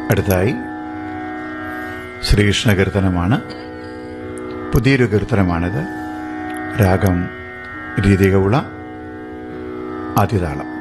അടുത്തായി ശ്രീകൃഷ്ണ കീർത്തനമാണ്. പുതിയൊരു കീർത്തനമാണിത്. രാഗം രീതികൗള, ആദിതാളം.